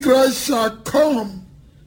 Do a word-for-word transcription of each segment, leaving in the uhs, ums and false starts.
Antichrist shall come.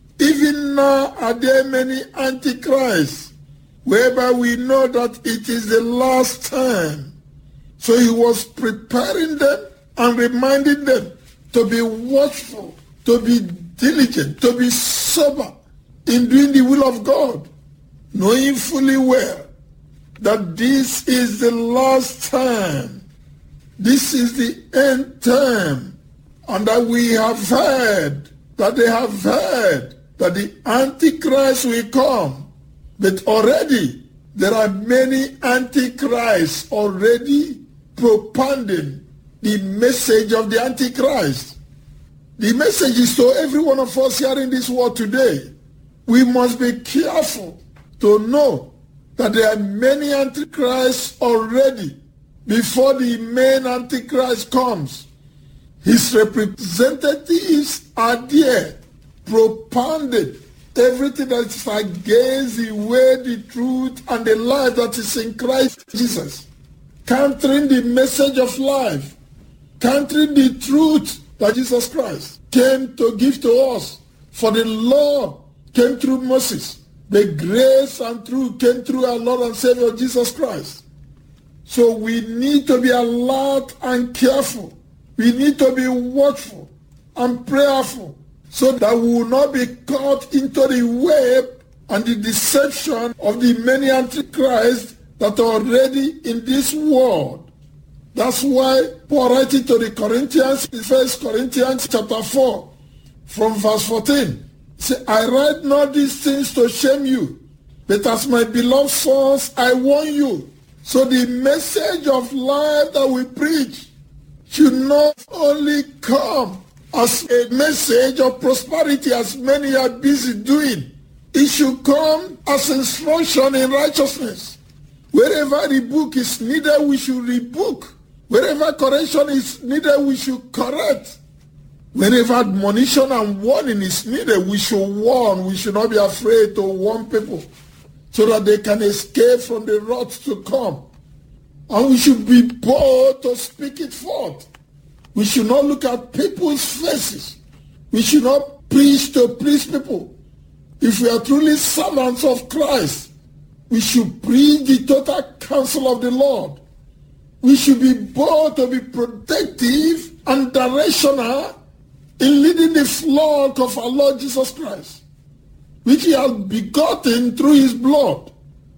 Even now are there many Antichrists, whereby we know that it is the last time. So he was preparing them and reminding them to be watchful, to be diligent, to be sober in doing the will of God, knowing fully well that this is the last time, this is the end time, and that we have heard, that they have heard that the Antichrist will come. But already there are many Antichrists already propounding the message of the Antichrist. The message is to every one of us here in this world today. We must be careful to know that there are many Antichrists already before the main Antichrist comes. His representatives are there, propounding everything that is against the way, the truth, and the life that is in Christ Jesus. Countering the message of life, countering the truth that Jesus Christ came to give to us. For the law came through Moses. The grace and truth came through our Lord and Savior Jesus Christ. So we need to be alert and careful. We need to be watchful and prayerful so that we will not be caught into the web and the deception of the many antichrists that are already in this world. That's why Paul writing to the Corinthians in First Corinthians chapter four from verse fourteen. He said, I write not these things to shame you, but as my beloved sons, I warn you. So the message of life that we preach should not only come as a message of prosperity, as many are busy doing. It should come as instruction in righteousness. Wherever rebuke is needed, we should rebuke. Wherever correction is needed, we should correct. Whenever admonition and warning is needed, we should warn. We should not be afraid to warn people so that they can escape from the wrath to come. And we should be bold to speak it forth. We should not look at people's faces. We should not preach to please people. If we are truly servants of Christ, we should preach the total counsel of the Lord. We should be bold to be protective and directional in leading the flock of our Lord Jesus Christ, which he has begotten through his blood.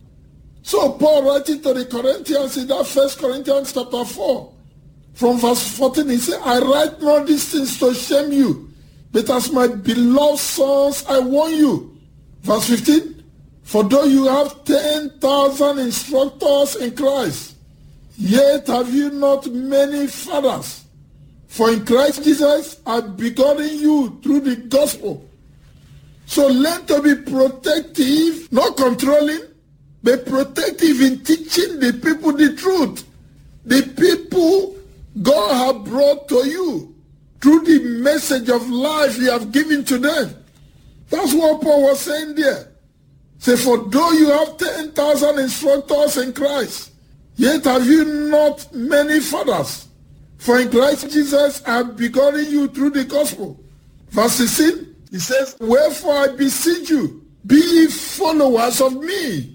So Paul writing to the Corinthians in that First Corinthians chapter four, from verse fourteen, he said, I write not these things to shame you, but as my beloved sons, I warn you. Verse fifteen, for though you have ten thousand instructors in Christ, yet have you not many fathers. For in Christ Jesus I have begotten you through the gospel. So learn to be protective, not controlling, but protective in teaching the people the truth. The people God has brought to you through the message of life he has given to them. That's what Paul was saying there. Say, for though you have ten thousand instructors in Christ, yet have you not many fathers. For in Christ Jesus I have begotten you through the gospel. Verse sixteen, he says, wherefore I beseech you, be ye followers of me.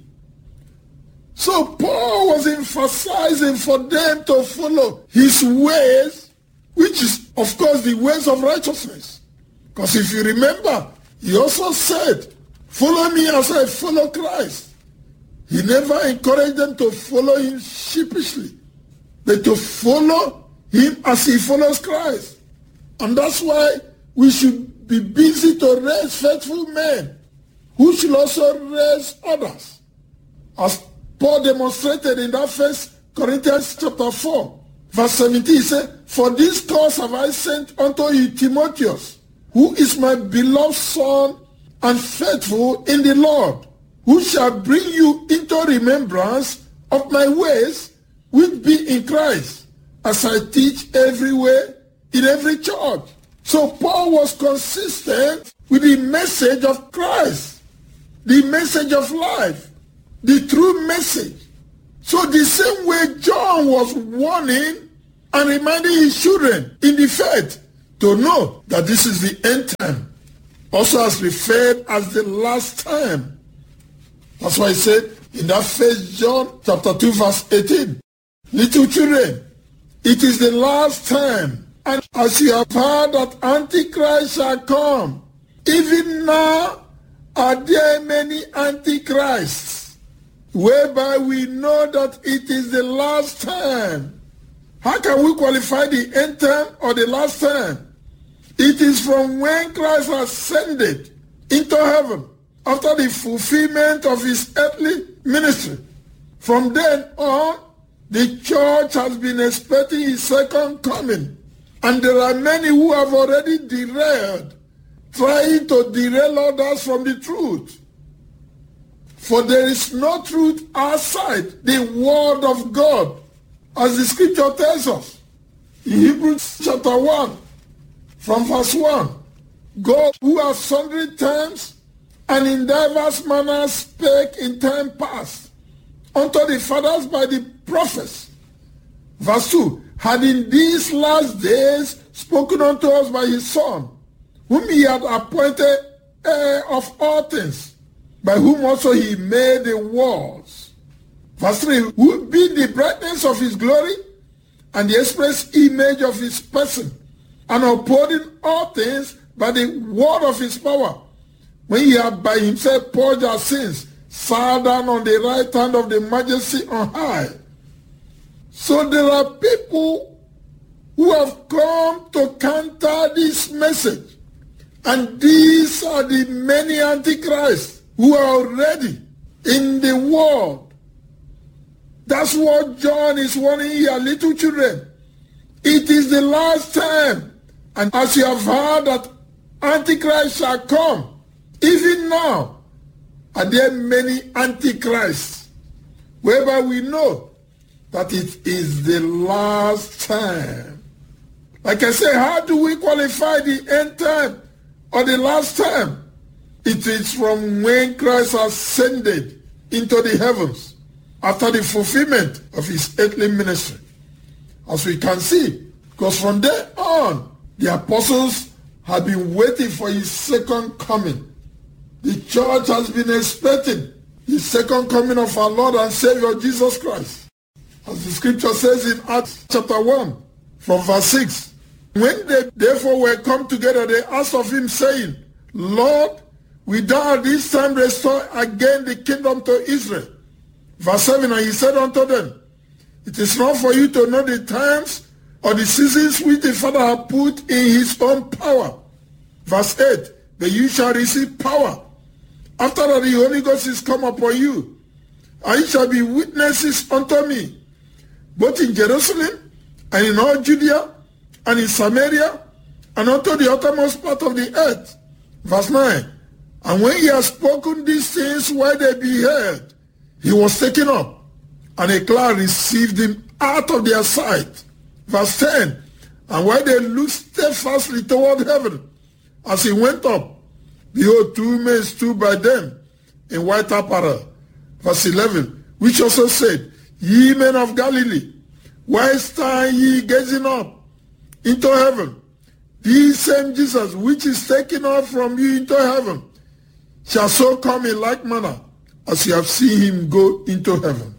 So Paul was emphasizing for them to follow his ways, which is, of course, the ways of righteousness. Because if you remember, he also said, follow me as I follow Christ. He never encouraged them to follow him sheepishly, but to follow him as he follows Christ. And that's why we should be busy to raise faithful men who should also raise others. As Paul demonstrated in that First Corinthians chapter four, verse seventeen, he said, for this cause have I sent unto you Timotheus, who is my beloved son and faithful in the Lord, who shall bring you into remembrance of my ways which be in Christ, as I teach everywhere in every church. So Paul was consistent with the message of Christ, the message of life, the true message. So the same way John was warning and reminding his children in the faith to know that this is the end time, also as referred as the last time. That's why I said in that First John chapter two verse eighteen, little children, it is the last time, and as you have heard that Antichrist shall come, even now are there many antichrists, whereby we know that it is the last time. How can we qualify the end time or the last time? It is from when Christ ascended into heaven after the fulfillment of his earthly ministry. From then on, the church has been expecting his second coming. And there are many who have already derailed, trying to derail others from the truth. For there is no truth outside the word of God, as the scripture tells us. In Hebrews chapter one, from verse one, God, who has sundry times and in diverse manners spake in time past unto the fathers by the prophets. Verse two, had in these last days spoken unto us by his Son, whom he had appointed heir of all things, by whom also he made the worlds. Verse three, who be the brightness of his glory and the express image of his person, and upholding all things by the word of his power, when he had by himself purged our sins, sat down on the right hand of the majesty on high. So there are people who have come to counter this message. And these are the many antichrists who are already in the world. That's what John is warning here, little children. It is the last time. And as you have heard that Antichrist shall come, even now are there many antichrists, whereby we know that it is the last time. Like I say, how do we qualify the end time or the last time? It is from when Christ ascended into the heavens after the fulfillment of his earthly ministry. As we can see, because from there on, the apostles have been waiting for his second coming. The church has been expecting the second coming of our Lord and Savior Jesus Christ. As the scripture says in Acts chapter one, from verse six, when they therefore were come together, they asked of him, saying, Lord, wilt thou at this time restore again the kingdom to Israel? Verse seven, and he said unto them, it is not for you to know the times or the seasons which the Father hath put in his own power. Verse eight, but you shall receive power after that the Holy Ghost is come upon you, and ye shall be witnesses unto me, both in Jerusalem and in all Judea and in Samaria and unto the uttermost part of the earth. Verse nine, and when he had spoken these things while they beheld, he was taken up, and a cloud received him out of their sight. Verse ten, and while they looked steadfastly toward heaven, as he went up, behold, two men stood by them in white apparel. Verse eleven, which also said, ye men of Galilee, why stand ye gazing up into heaven? This same Jesus, which is taken up from you into heaven, shall so come in like manner as you have seen him go into heaven.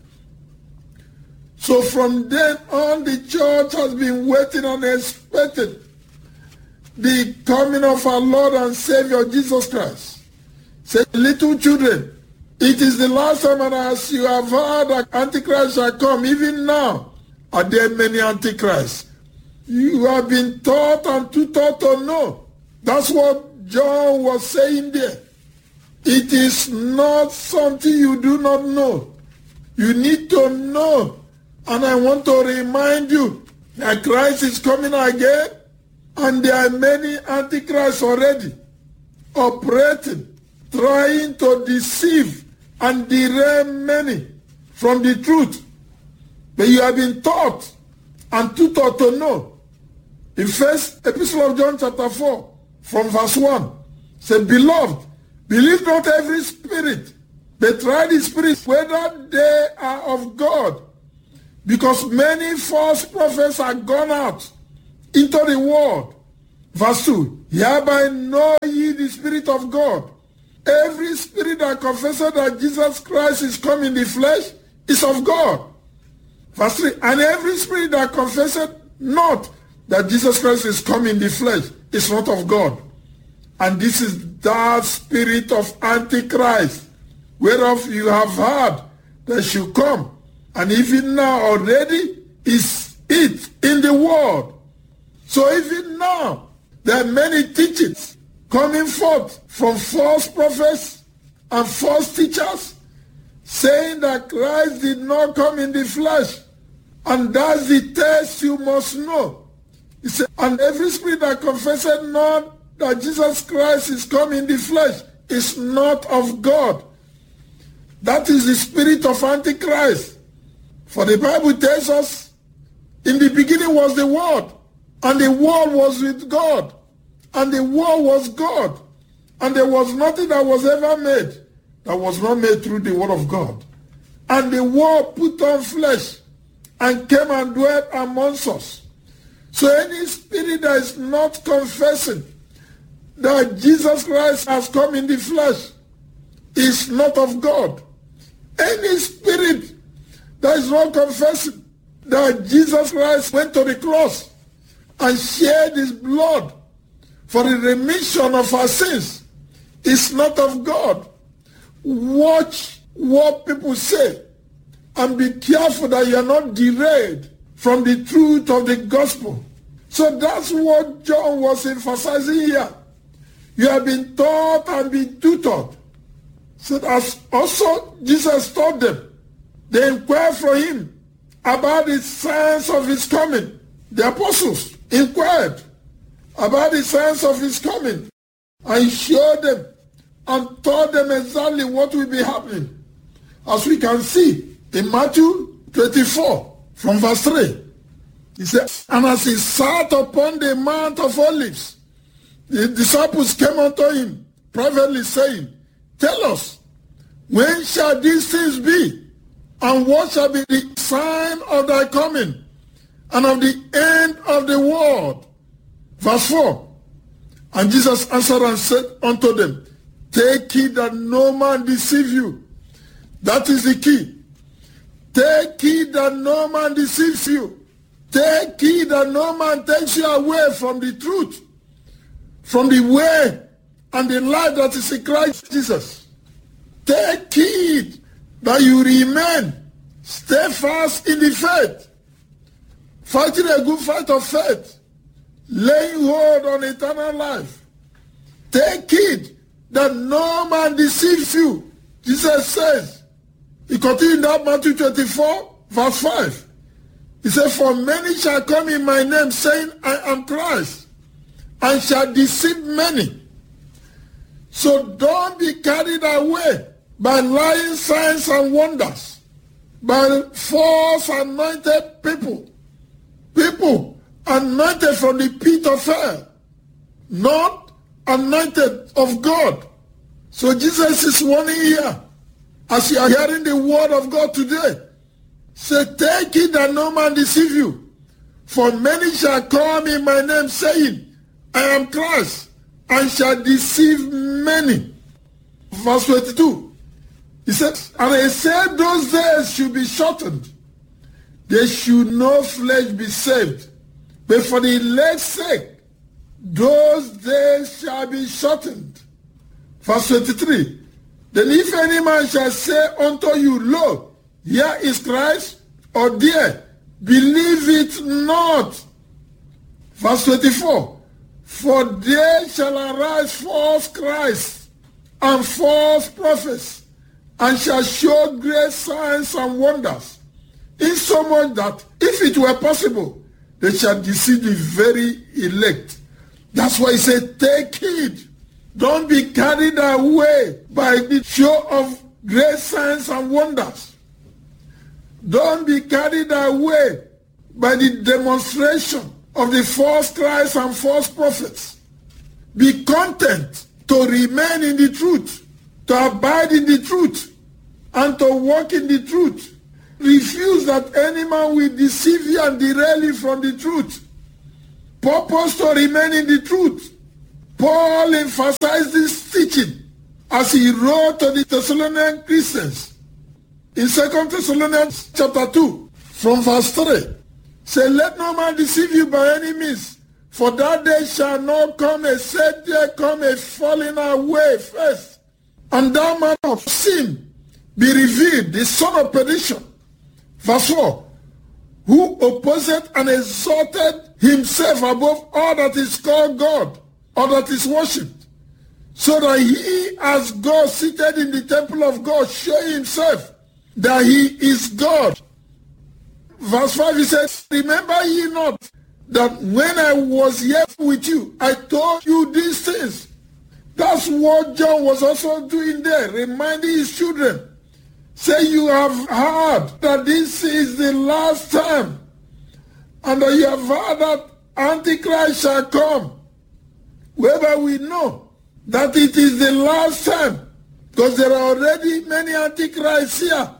So from then on, the church has been waiting and expecting the coming of our Lord and Savior Jesus Christ. Say, little children, it is the last time, and as you have heard that Antichrist shall come, even now are there many Antichrists. You have been taught and too taught to know. That's what John was saying there. It is not something you do not know. You need to know. And I want to remind you that Christ is coming again, and there are many antichrists already operating, trying to deceive and derail many from the truth. But you have been taught and too taught to know. In first epistle of John chapter four, from verse one, say, beloved, believe not every spirit, but try the spirits whether they are of God. Because many false prophets are gone out into the world. Verse two, hereby know ye the Spirit of God. Every spirit that confesses that Jesus Christ is come in the flesh is of God. Verse three, and every spirit that confesses not that Jesus Christ is come in the flesh is not of God. And this is that spirit of Antichrist, whereof you have heard that should come, and even now already is it in the world. So even now, there are many teachings coming forth from false prophets and false teachers, saying that Christ did not come in the flesh. And that's the test you must know. He said, and every spirit that confesses not that Jesus Christ is come in the flesh is not of God. That is the spirit of Antichrist. For the Bible tells us, in the beginning was the Word, and the Word was with God, and the Word was God, and there was nothing that was ever made that was not made through the Word of God. And the Word put on flesh and came and dwelt amongst us. So any spirit that is not confessing that Jesus Christ has come in the flesh is not of God. Any spirit that is not confessing that Jesus Christ went to the cross and shed his blood for the remission of our sins is not of God. Watch what people say and be careful that you are not derailed from the truth of the gospel. So that's what John was emphasizing here. You have been taught and been tutored. So that's also Jesus taught them. They inquired from him about the signs of his coming. The apostles inquired about the signs of his coming and showed them and taught them exactly what will be happening. As we can see in Matthew twenty-four from verse three. He said, and as he sat upon the Mount of Olives, the disciples came unto him privately saying, tell us, when shall these things be? And what shall be the sign of thy coming and of the end of the world? Verse four. And Jesus answered and said unto them, take heed that no man deceive you. That is the key. Take heed that no man deceives you. Take heed that no man takes you away from the truth, from the way and the life that is in Christ Jesus. Take heed that you remain steadfast in the faith, fighting a good fight of faith, laying hold on eternal life. Take heed that no man deceives you. Jesus says, he continued in that Matthew twenty-four, verse five. He said, for many shall come in my name, saying, I am Christ, and shall deceive many. So don't be carried away by lying signs and wonders, by false anointed people, people anointed from the pit of hell, not anointed of God. So Jesus is warning here, as you are hearing the word of God today, say, take it that no man deceive you. For many shall come in my name, saying, I am Christ, and shall deceive many. Verse twenty-two. He says, and I said those days should be shortened. There should no flesh be saved. But for the elect's sake, those days shall be shortened. Verse twenty-three. Then if any man shall say unto you, lo, here is Christ, or there, believe it not. Verse twenty-four. For there shall arise false Christs and false prophets, and shall show great signs and wonders, insomuch that, if it were possible, they shall deceive the very elect. That's why he said, take heed. Don't be carried away by the show of great signs and wonders. Don't be carried away by the demonstration of the false Christ and false prophets. Be content to remain in the truth, to abide in the truth, and to walk in the truth. Refuse that any man will deceive you and derail you from the truth. purpose to remain in the truth. Paul emphasized this teaching as he wrote to the Thessalonian Christians. In Second Thessalonians chapter two, from verse three, say, let no man deceive you by any means, for that day shall not come except there come a falling away first, and that man of sin be revealed, the son of perdition. Verse four, who opposeth and exalted himself above all that is called God, or that is worshipped, so that he, as God seated in the temple of God, show himself that he is God. Verse five, he says, remember ye not that when I was here with you, I told you these things. That's what John was also doing there, reminding his children. Say, you have heard that this is the last time, and that you have heard that Antichrist shall come. Whereby we know that it is the last time, because there are already many Antichrists here.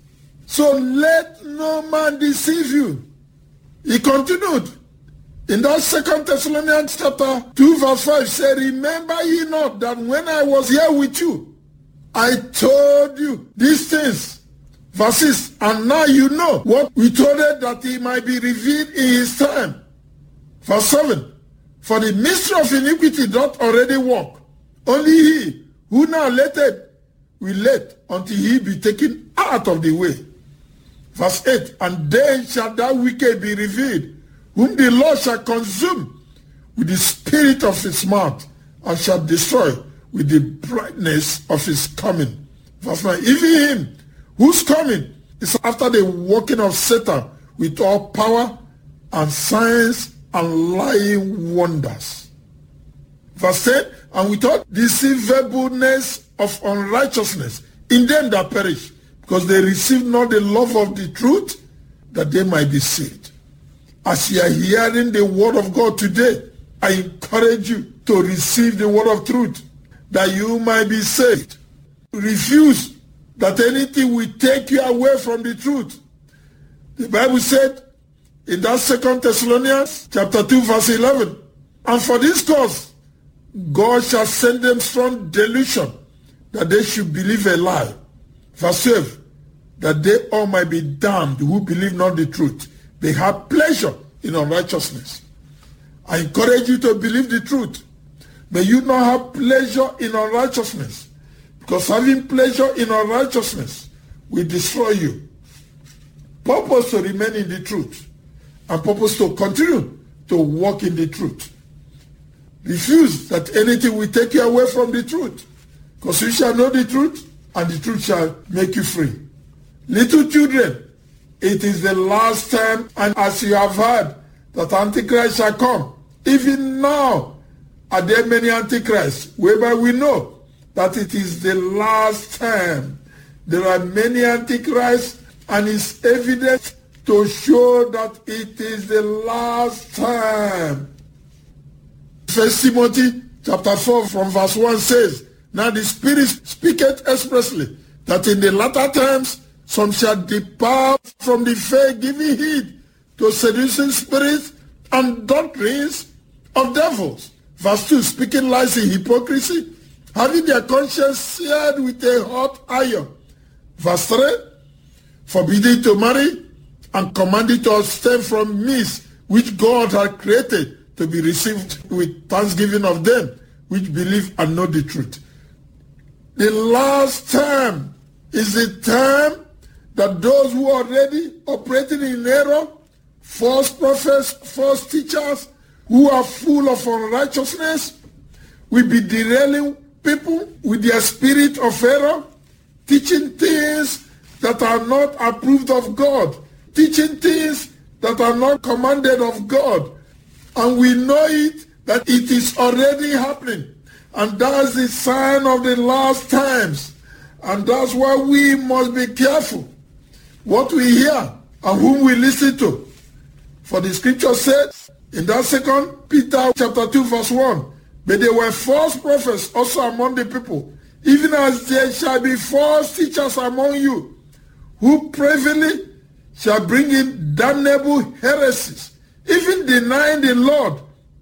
So let no man deceive you. He continued in that Second Thessalonians chapter two verse five, say, remember ye not that when I was here with you, I told you these things. Verse six, and now you know what we told it, that he might be revealed in his time. Verse seven, for the mystery of iniquity doth already work. Only he who now letteth will let until he be taken out of the way. Verse eight, and then shall that wicked be revealed, whom the Lord shall consume with the spirit of his mouth, and shall destroy with the brightness of his coming. Verse nine, even him whose coming is after the working of Satan with all power and signs and lying wonders. Verse ten, and without deceivableness of unrighteousness in them that perish, because they receive not the love of the truth, that they might be saved. As you are hearing the word of God today, I encourage you to receive the word of truth, that you might be saved. Refuse that anything will take you away from the truth. The Bible said in that Second Thessalonians chapter two verse eleven, and for this cause God shall send them strong delusion, that they should believe a lie. Verse twelve, that they all might be damned who believe not the truth. They have pleasure in unrighteousness. I encourage you to believe the truth. May you not have pleasure in unrighteousness, because having pleasure in unrighteousness will destroy you. Purpose to remain in the truth, and purpose to continue to walk in the truth. Refuse that anything will take you away from the truth, because you shall know the truth, and the truth shall make you free. Little children, it is the last time, and as you have heard, that Antichrist shall come. Even now are there many Antichrists, whereby we know that it is the last time. There are many Antichrists, and it's evident to show that it is the last time. First Timothy chapter four from verse one says, now the Spirit speaketh expressly, that in the latter times some shall depart from the faith, giving heed to seducing spirits and doctrines of devils. Verse two, speaking lies in hypocrisy, having their conscience seared with a hot iron. Verse three, forbidding to marry and commanding to abstain from meats which God had created to be received with thanksgiving of them which believe and know the truth. The last time is the time that those who are already operating in error, false prophets, false teachers, who are full of unrighteousness, will be derailing people with their spirit of error, teaching things that are not approved of God, teaching things that are not commanded of God. And we know it, that it is already happening. And that's the sign of the last times. And that's why we must be careful what we hear and whom we listen to. For the scripture says in that Second Peter chapter two verse one, but there were false prophets also among the people, even as there shall be false teachers among you, who privily shall bring in damnable heresies, even denying the Lord,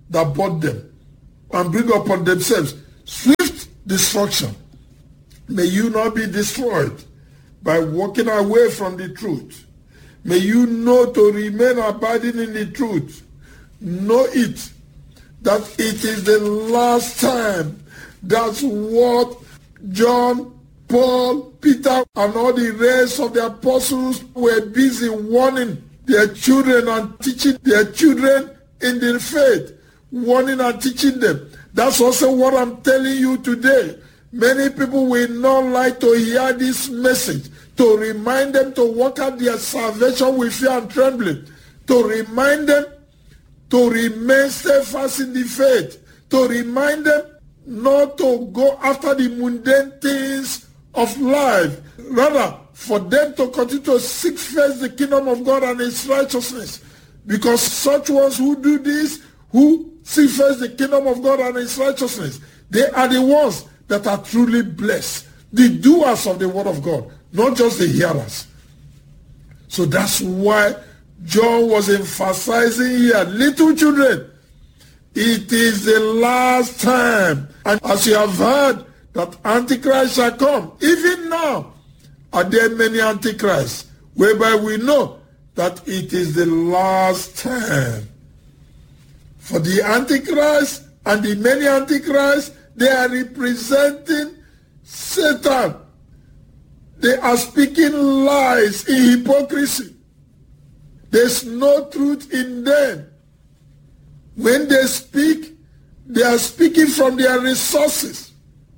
that bought them and bring upon themselves swift destruction. May you not be destroyed by walking away from the truth. May you know to remain abiding in the truth. Know it, that it is the last time. That's what John, Paul, Peter, and all the rest of the apostles were busy warning their children and teaching their children in the faith. Warning and teaching them. That's also what I'm telling you today. Many people will not like to hear this message, to remind them to work out their salvation with fear and trembling, to remind them to remain steadfast in the faith, to remind them not to go after the mundane things of life, rather for them to continue to seek first the kingdom of God and his righteousness, because such ones who do this, who seek first the kingdom of God and his righteousness, they are the ones that are truly blessed, the doers of the word of God, not just the hearers. So that's why John was emphasizing here, little children, it is the last time. And as you have heard that Antichrist shall come, even now are there many Antichrists, whereby we know that it is the last time. For the Antichrist and the many Antichrists, they are representing Satan. They are speaking lies in hypocrisy. There's no truth in them. When they speak, they are speaking from their resources.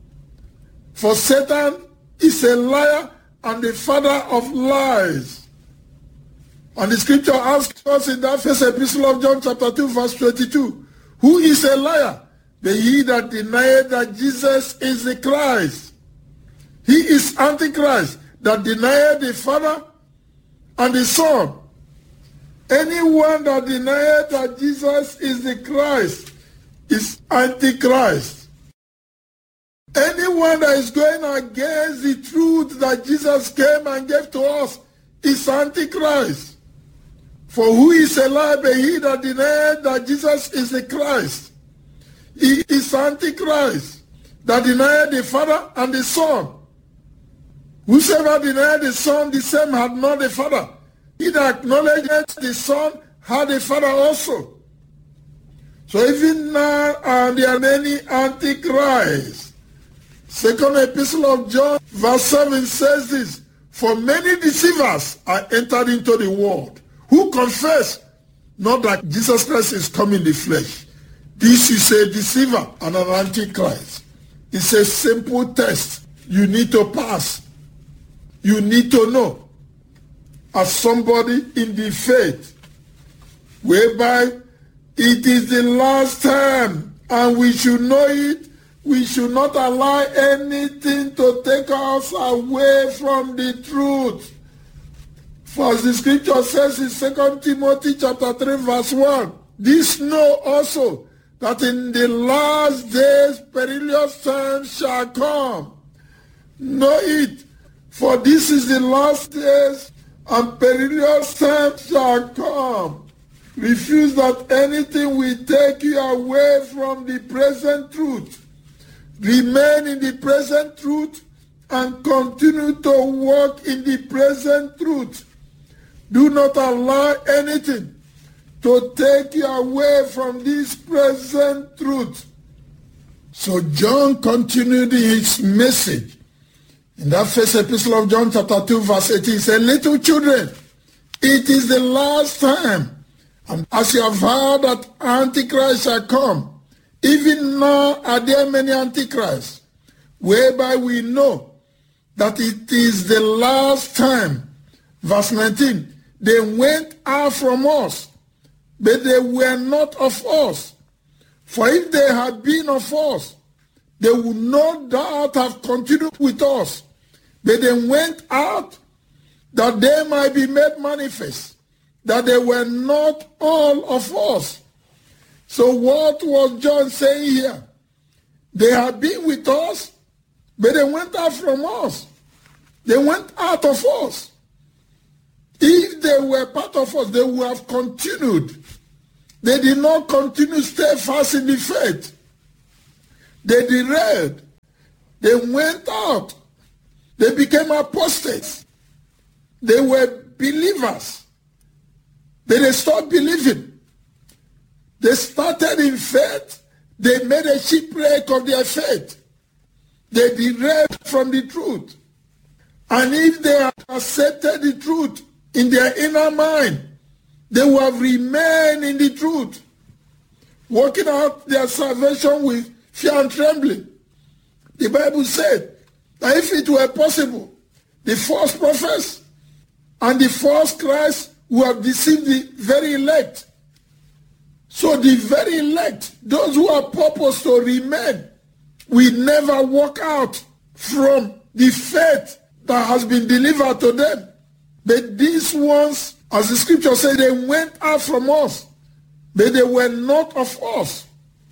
For Satan is a liar and the father of lies. And the scripture asks us in that first epistle of John chapter two verse twenty-two, who is a liar? But he that denieth that Jesus is the Christ. He is Antichrist that denieth the Father and the Son. Anyone that denieth that Jesus is the Christ is Antichrist. Anyone that is going against the truth that Jesus came and gave to us is Antichrist. For who is a liar but he that denieth that Jesus is the Christ? He is Antichrist that denied the Father and the Son. Whosoever denied the Son, the same had not the Father. He that acknowledged the Son had the Father also. So even now uh, there are many Antichrists. Second epistle of John verse seven says this, for many deceivers are entered into the world, who confess not that Jesus Christ is come in the flesh. This is a deceiver and an Antichrist. It's a simple test you need to pass. You need to know as somebody in the faith, whereby it is the last time and we should know it. We should not allow anything to take us away from the truth. For as the scripture says in Second Timothy chapter three verse one, this know also, that in the last days perilous times shall come. Know it, for this is the last days, and perilous times shall come. Refuse that anything will take you away from the present truth. Remain in the present truth and continue to walk in the present truth. Do not allow anything to take you away from this present truth. So John continued his message. In that first epistle of John chapter two verse eighteen, he said, little children, it is the last time. And as you have heard that Antichrist shall come, even now are there many Antichrists, whereby we know that it is the last time. Verse nineteen, they went out from us, but they were not of us. For if they had been of us, they would no doubt have continued with us. But they went out that they might be made manifest, that they were not all of us. So what was John saying here? They had been with us, but they went out from us. They went out of us. If they were part of us, they would have continued They did not continue steadfast in the faith. They derailed. They went out. They became apostates. They were believers. Then they stopped believing. They started in faith. They made a shipwreck of their faith. They derailed from the truth. And if they had accepted the truth in their inner mind, they would have remained in the truth, working out their salvation with fear and trembling. The Bible said that if it were possible, the false prophets and the false Christ would have deceived the very elect. So the very elect, those who are purposed to remain, will never walk out from the faith that has been delivered to them. But these ones, as the scripture says, they went out from us, but they were not of us.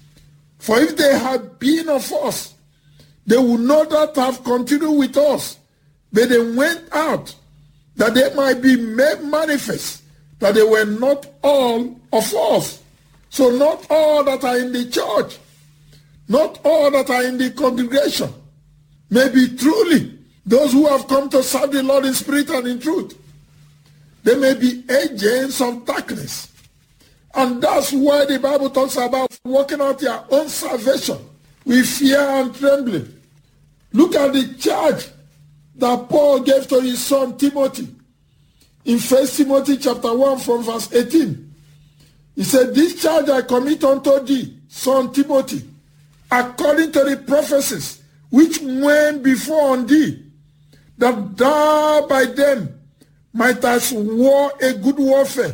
For if they had been of us, they would not have continued with us, but they went out, that they might be made manifest, that they were not all of us. So not all that are in the church, not all that are in the congregation, may be truly those who have come to serve the Lord in spirit and in truth. They may be agents of darkness. And that's why the Bible talks about working out your own salvation with fear and trembling. Look at the charge that Paul gave to his son Timothy in First Timothy chapter one from verse eighteen. He said, "This charge I commit unto thee, son Timothy, according to the prophecies which went before on thee, that thou by them mightest war a good warfare."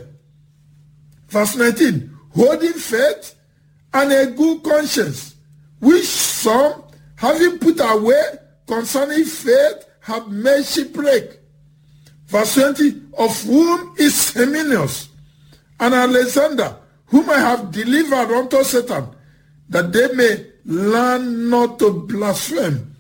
Verse nineteen, "Holding faith and a good conscience, which some, having put away concerning faith, have made shipwreck." Verse twenty, "Of whom is Hymenaeus and Alexander, whom I have delivered unto Satan, that they may learn not to blaspheme."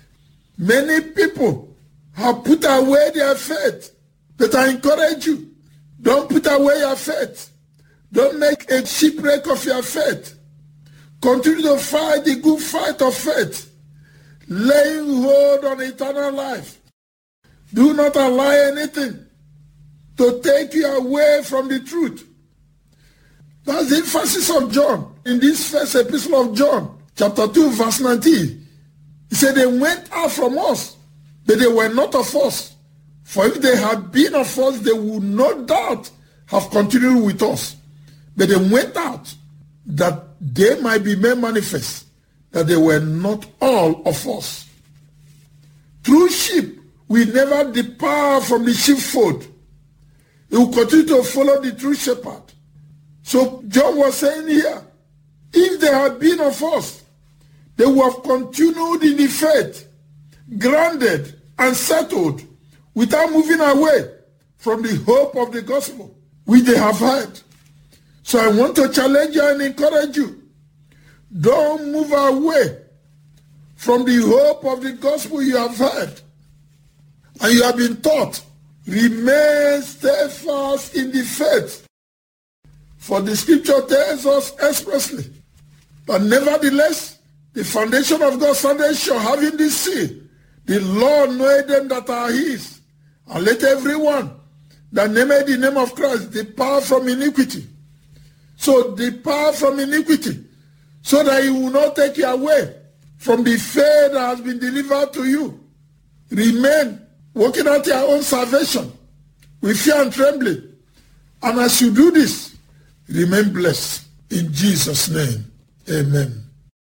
Many people have put away their faith, but I encourage you, don't put away your faith. Don't make a shipwreck of your faith. Continue to fight the good fight of faith, laying hold on eternal life. Do not allow anything to take you away from the truth. That's the emphasis of John in this first epistle of John, chapter two, verse nineteen. He said, "They went out from us, but they were not of us. For if they had been of us, they would no doubt have continued with us. But they went out, that they might be made manifest, that they were not all of us." True sheep will never depart from the sheepfold. They will continue to follow the true shepherd. So John was saying here, if they had been of us, they would have continued in the faith, grounded and settled, without moving away from the hope of the gospel, which they have heard. So I want to challenge you and encourage you. Don't move away from the hope of the gospel you have heard and you have been taught. Remain steadfast in the faith. For the scripture tells us expressly that nevertheless, the foundation of God standeth sure, having this seal, the Lord knoweth them that are his. And let everyone that nameth the name of Christ depart from iniquity. So depart from iniquity, so that he will not take you away from the faith that has been delivered to you. Remain working out your own salvation with fear and trembling. And as you do this, remain blessed. In Jesus' name, amen.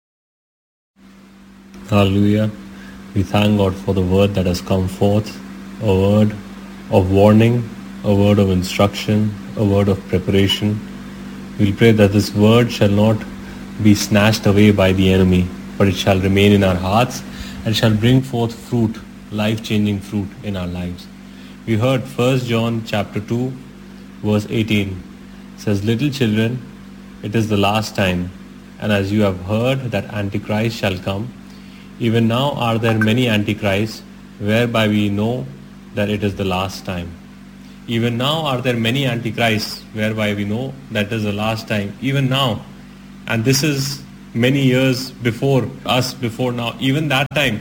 Hallelujah. We thank God for the word that has come forth, a word of warning, a word of instruction, a word of preparation. We'll pray that this word shall not be snatched away by the enemy, but it shall remain in our hearts and shall bring forth fruit, life-changing fruit in our lives. We heard First John chapter two, verse eighteen. It says, "Little children, it is the last time, and as you have heard that Antichrist shall come, even now are there many antichrists, whereby we know that it is the last time. Even now are there many antichrists, whereby we know that is the last time. Even now. And this is many years before us, before now. Even that time,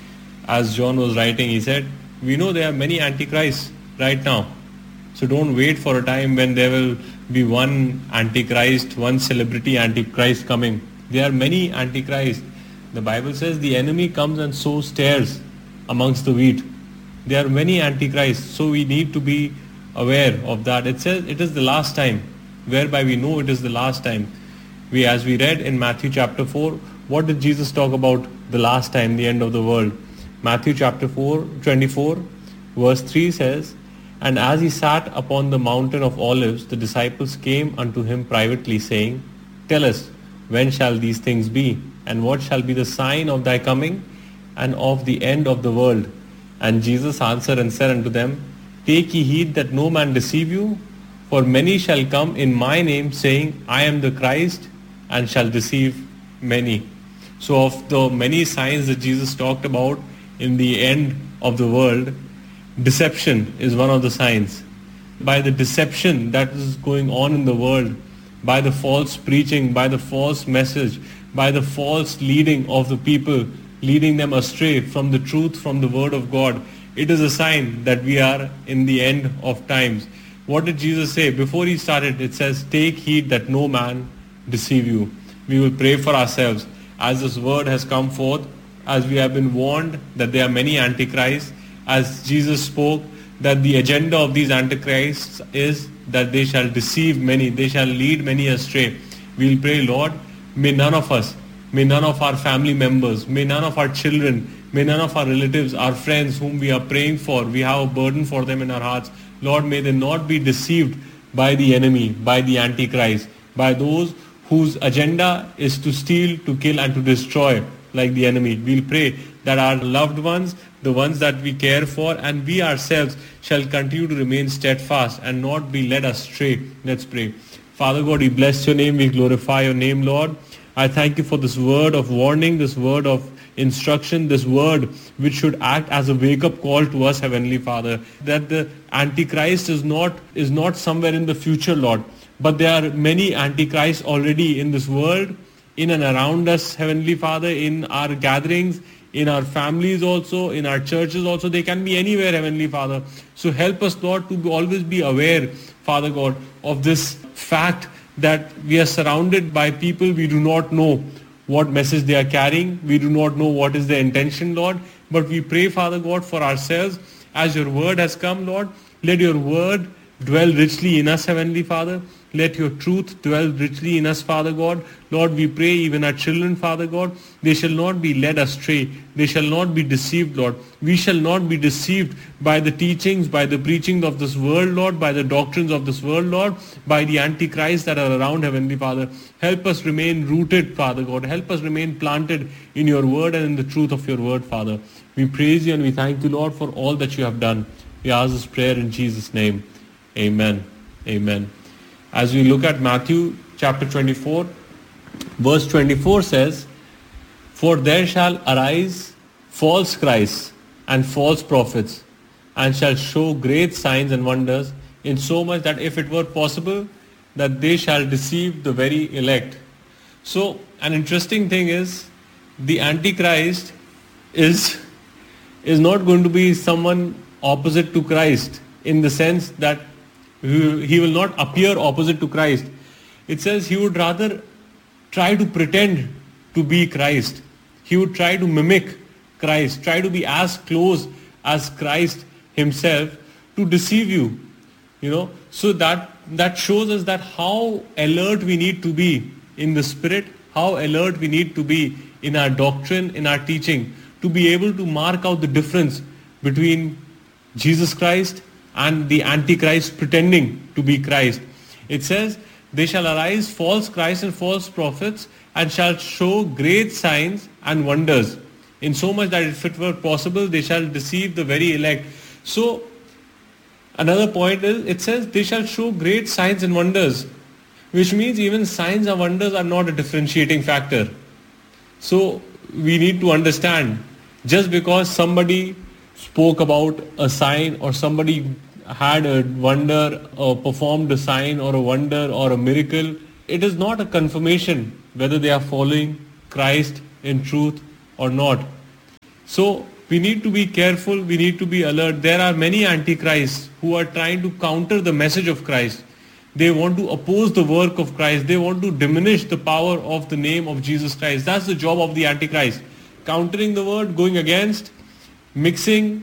as John was writing, he said, we know there are many antichrists right now. So don't wait for a time when there will be one antichrist, one celebrity antichrist coming. There are many antichrists. The Bible says the enemy comes and sows tares amongst the wheat. There are many antichrists, so we need to be aware of that. It says it is the last time, whereby we know it is the last time. We, as we read in Matthew chapter four, what did Jesus talk about the last time, the end of the world? Matthew chapter four, twenty-four, verse three says, and as he sat upon the mountain of Olives, the disciples came unto him privately, saying, tell us, when shall these things be? And what shall be the sign of thy coming and of the end of the world? And Jesus answered and said unto them, take ye heed that no man deceive you, for many shall come in my name, saying, I am the Christ, and shall deceive many. So of the many signs that Jesus talked about in the end of the world, deception is one of the signs. By the deception that is going on in the world, by the false preaching, by the false message, by the false leading of the people, leading them astray from the truth, from the word of God, it is a sign that we are in the end of times. What did Jesus say? Before he started, it says, take heed that no man deceive you. We will pray for ourselves as this word has come forth, as we have been warned that there are many antichrists, as Jesus spoke that the agenda of these antichrists is that they shall deceive many, they shall lead many astray. We will pray, Lord, may none of us, may none of our family members, may none of our children, may none of our relatives, our friends whom we are praying for, we have a burden for them in our hearts. Lord, may they not be deceived by the enemy, by the antichrist, by those whose agenda is to steal, to kill and to destroy like the enemy. We'll pray that our loved ones, the ones that we care for, and we ourselves shall continue to remain steadfast and not be led astray. Let's pray. Father God, we bless your name, we glorify your name, Lord. I thank you for this word of warning, this word of instruction, this word which should act as a wake-up call to us, Heavenly Father, that the Antichrist is not is not somewhere in the future, Lord, but there are many Antichrists already in this world, in and around us, Heavenly Father, in our gatherings, in our families also, in our churches also. They can be anywhere, Heavenly Father. So help us, Lord, to be, always be aware, Father God, of this fact that we are surrounded by people we do not know what message they are carrying. We do not know what is their intention, Lord. But we pray, Father God, for ourselves. As your word has come, Lord, let your word dwell richly in us, Heavenly Father. Let your truth dwell richly in us, Father God. Lord, we pray even our children, Father God, they shall not be led astray. They shall not be deceived, Lord. We shall not be deceived by the teachings, by the preaching of this world, Lord, by the doctrines of this world, Lord, by the antichrists that are around, Heavenly Father. Help us remain rooted, Father God. Help us remain planted in your word and in the truth of your word, Father. We praise you and we thank you, Lord, for all that you have done. We ask this prayer in Jesus' name. Amen. Amen. As we look at Matthew chapter twenty-four, verse twenty-four says, for there shall arise false Christs and false prophets, and shall show great signs and wonders, in so much that if it were possible, that they shall deceive the very elect. So an interesting thing is, the Antichrist is, is not going to be someone opposite to Christ, in the sense that he will not appear opposite to Christ. It says he would rather try to pretend to be Christ. He would try to mimic Christ, try to be as close as Christ himself to deceive you. You know, so that that shows us that how alert we need to be in the spirit, how alert we need to be in our doctrine, in our teaching, to be able to mark out the difference between Jesus Christ and the Antichrist pretending to be Christ. It says, they shall arise false Christs and false prophets, and shall show great signs and wonders, in so much that if it were possible, they shall deceive the very elect. So, another point is, it says, they shall show great signs and wonders, which means even signs and wonders are not a differentiating factor. So, we need to understand, just because somebody spoke about a sign or somebody had a wonder or performed a sign or a wonder or a miracle, it is not a confirmation whether they are following Christ in truth or not. So we need to be careful, we need to be alert. There are many antichrists who are trying to counter the message of Christ. They want to oppose the work of Christ. They want to diminish the power of the name of Jesus Christ. That's the job of the antichrist. Countering the word, going against, mixing,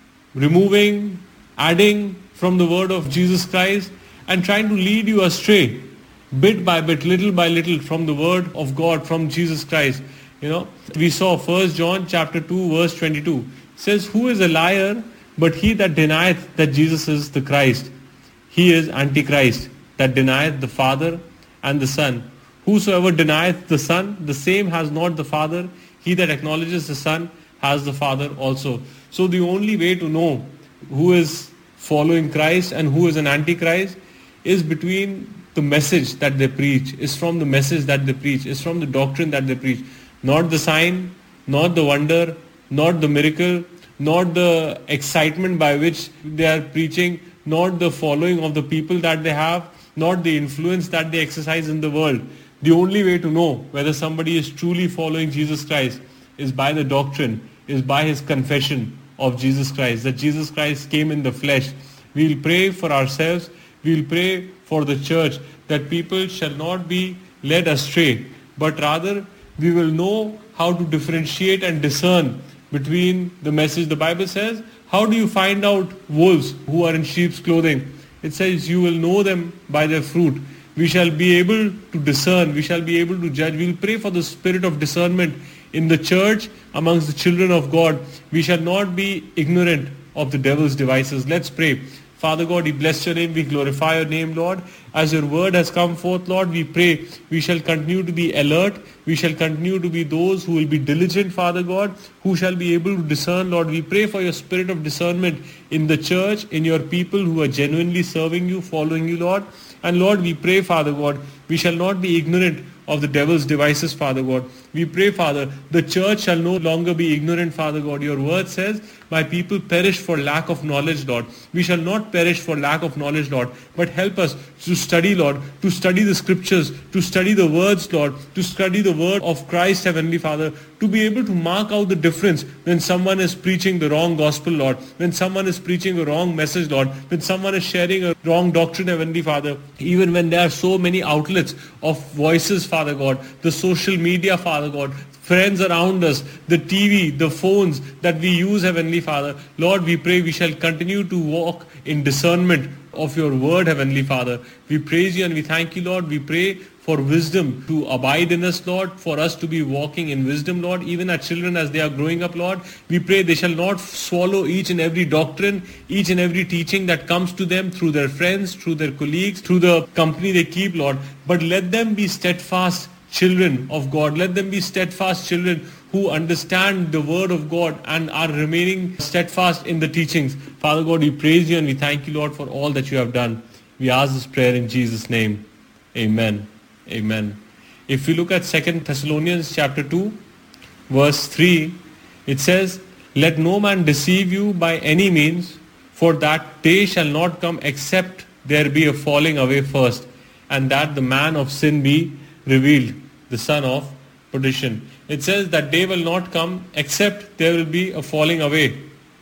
removing, adding from the word of Jesus Christ, and trying to lead you astray bit by bit, little by little from the word of God, from Jesus Christ. You know, we saw First John chapter two verse twenty-two. It says, who is a liar but he that denieth that Jesus is the Christ? He is Antichrist, that denieth the Father and the Son. Whosoever denieth the Son, the same has not the Father. He that acknowledges the Son has the Father also. So the only way to know who is following Christ and who is an Antichrist is between the message that they preach, is from the message that they preach, is from the doctrine that they preach. Not the sign, not the wonder, not the miracle, not the excitement by which they are preaching, not the following of the people that they have, not the influence that they exercise in the world. The only way to know whether somebody is truly following Jesus Christ is by the doctrine, is by his confession of Jesus Christ, that Jesus Christ came in the flesh. We will pray for ourselves, we will pray for the church, that people shall not be led astray, but rather we will know how to differentiate and discern between the message. The Bible says, how do you find out wolves who are in sheep's clothing? It says, you will know them by their fruit. We shall be able to discern, we shall be able to judge. We will pray for the spirit of discernment in the church, amongst the children of God. We shall not be ignorant of the devil's devices. Let's pray. Father God, we bless your name, we glorify your name, Lord. As your word has come forth, Lord, we pray we shall continue to be alert. We shall continue to be those who will be diligent, Father God, who shall be able to discern, Lord. We pray for your spirit of discernment in the church, in your people who are genuinely serving you, following you, Lord. And Lord, we pray, Father God, we shall not be ignorant of the devil's devices, Father God. We pray, Father, the church shall no longer be ignorant, Father God. Your word says, my people perish for lack of knowledge, Lord. We shall not perish for lack of knowledge, Lord, but help us to study, Lord, to study the scriptures, to study the words, Lord, to study the word of Christ, Heavenly Father, to be able to mark out the difference when someone is preaching the wrong gospel, Lord, when someone is preaching a wrong message, Lord, when someone is sharing a wrong doctrine, Heavenly Father, even when there are so many outlets of voices, Father God, the social media, Father God, friends around us, the T V, the phones that we use, Heavenly Father. Lord, we pray we shall continue to walk in discernment of your word, Heavenly Father. We praise you and we thank you, Lord. We pray for wisdom to abide in us, Lord, for us to be walking in wisdom, Lord, even our children as they are growing up, Lord. We pray they shall not swallow each and every doctrine, each and every teaching that comes to them through their friends, through their colleagues, through the company they keep, Lord, but let them be steadfast children of God. Let them be steadfast children who understand the word of God and are remaining steadfast in the teachings. Father God, we praise you and we thank you, Lord, for all that you have done. We ask this prayer in Jesus' name. Amen. Amen. If we look at Second Thessalonians chapter two, verse three, it says, let no man deceive you by any means, for that day shall not come except there be a falling away first, and that the man of sin be revealed, the son of perdition. It says that day will not come except there will be a falling away.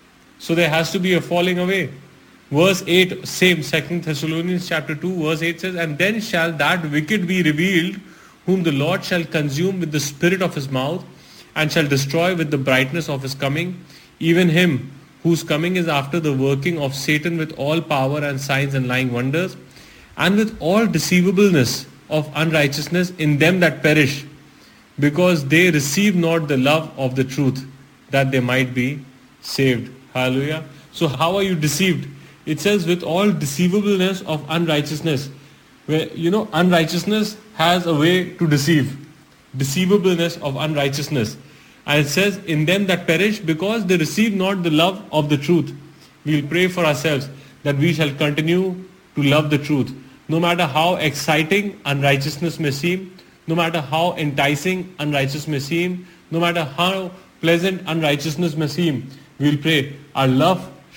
So there has to be a falling away. Verse eight, same, Second Thessalonians chapter two, verse eight says, and then shall that wicked be revealed, whom the Lord shall consume with the spirit of his mouth, and shall destroy with the brightness of his coming, even him whose coming is after the working of Satan with all power and signs and lying wonders, and with all deceivableness of unrighteousness in them that perish, because they receive not the love of the truth, that they might be saved. Hallelujah. So how are you deceived? It says with all deceivableness of unrighteousness. Where, you know, unrighteousness has a way to deceive. Deceivableness of unrighteousness. And it says in them that perish, because they receive not the love of the truth. We will pray for ourselves that we shall continue to love the truth. No matter how exciting unrighteousness may seem, no matter how enticing unrighteousness may seem, no matter how pleasant unrighteousness may seem, we will pray our love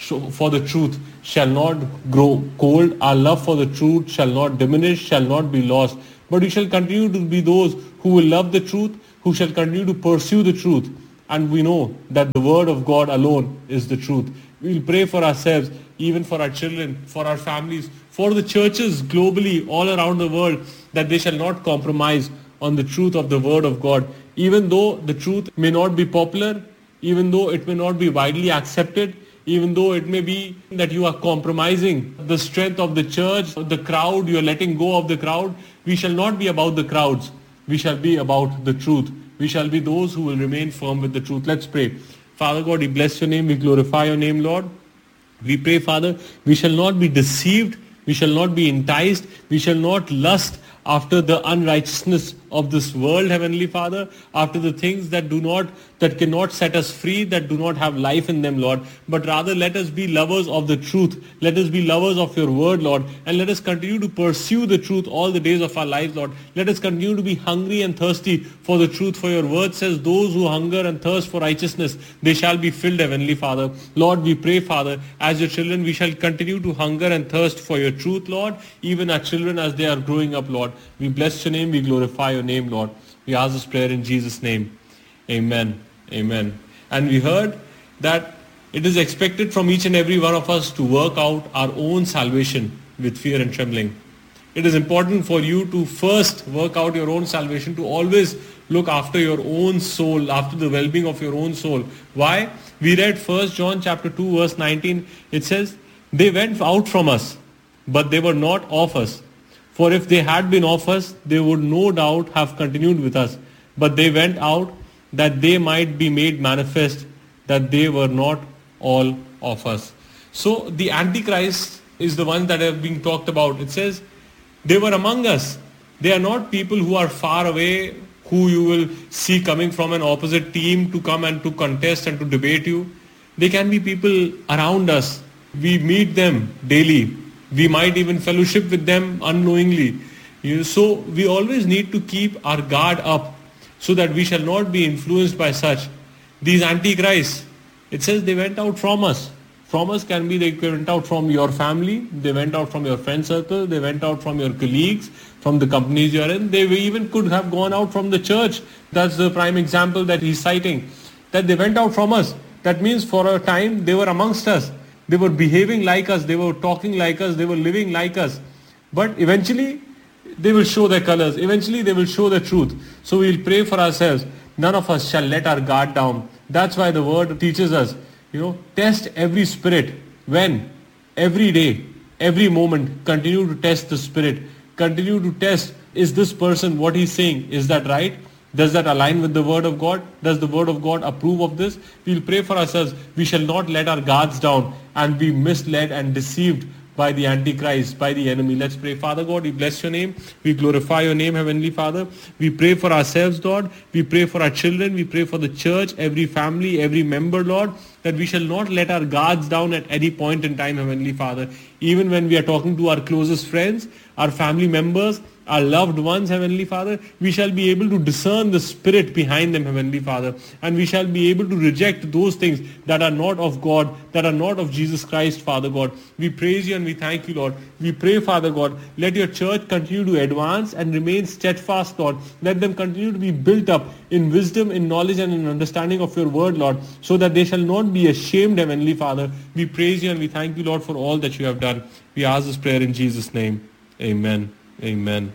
for the truth shall not grow cold. Our love for the truth shall not diminish, shall not be lost. But we shall continue to be those who will love the truth, who shall continue to pursue the truth. And we know that the word of God alone is the truth. We will pray for ourselves, even for our children, for our families, for the churches globally, all around the world, that they shall not compromise on the truth of the word of God. Even though the truth may not be popular, even though it may not be widely accepted, even though it may be that you are compromising the strength of the church, the crowd, you are letting go of the crowd, we shall not be about the crowds. We shall be about the truth. We shall be those who will remain firm with the truth. Let's pray. Father God, we bless your name. We glorify your name, Lord. We pray, Father, we shall not be deceived. We shall not be enticed. We shall not lust after the unrighteousness of this world, Heavenly Father, after the things that do not, that cannot set us free, that do not have life in them, Lord. But rather let us be lovers of the truth. Let us be lovers of your word, Lord. And let us continue to pursue the truth all the days of our lives, Lord. Let us continue to be hungry and thirsty for the truth. For your word says, those who hunger and thirst for righteousness, they shall be filled, Heavenly Father. Lord, we pray, Father, as your children, we shall continue to hunger and thirst for your truth, Lord. Even our children as they are growing up, Lord. We bless your name. We glorify your name, Lord. We ask this prayer in Jesus' name. Amen. Amen. And we heard that it is expected from each and every one of us to work out our own salvation with fear and trembling. It is important for you to first work out your own salvation, to always look after your own soul, after the well-being of your own soul. Why? We read First John chapter two verse nineteen. It says, they went out from us, but they were not of us. For if they had been of us, they would no doubt have continued with us. But they went out that they might be made manifest that they were not all of us. So the Antichrist is the one that have been talked about. It says they were among us. They are not people who are far away, who you will see coming from an opposite team to come and to contest and to debate you. They can be people around us. We meet them daily. We might even fellowship with them unknowingly. You know, so we always need to keep our guard up so that we shall not be influenced by such. These antichrists, it says they went out from us. From us can be they went out from your family, they went out from your friend circle, they went out from your colleagues, from the companies you are in. They even could have gone out from the church. That's the prime example that he's citing. That they went out from us. That means for a time they were amongst us. They were behaving like us, they were talking like us, they were living like us. But eventually, they will show their colors. Eventually, they will show the truth. So we will pray for ourselves. None of us shall let our guard down. That's why the word teaches us, you know, test every spirit. When? Every day, every moment, continue to test the spirit. Continue to test, is this person, what he's saying, is that right? Does that align with the word of God? Does the word of God approve of this? We'll pray for ourselves. We shall not let our guards down and be misled and deceived by the Antichrist, by the enemy. Let's pray. Father God, we bless your name. We glorify your name, Heavenly Father. We pray for ourselves, Lord. We pray for our children. We pray for the church, every family, every member, Lord, that we shall not let our guards down at any point in time, Heavenly Father. Even when we are talking to our closest friends, our family members, our loved ones, Heavenly Father, we shall be able to discern the spirit behind them, Heavenly Father. And we shall be able to reject those things that are not of God, that are not of Jesus Christ, Father God. We praise you and we thank you, Lord. We pray, Father God, let your church continue to advance and remain steadfast, Lord. Let them continue to be built up in wisdom, in knowledge and in understanding of your word, Lord, so that they shall not be ashamed, Heavenly Father. We praise you and we thank you, Lord, for all that you have done. We ask this prayer in Jesus' name. Amen. Amen.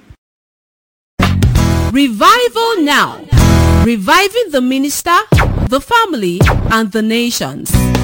Revival now. Reviving the minister, the family, and the nations.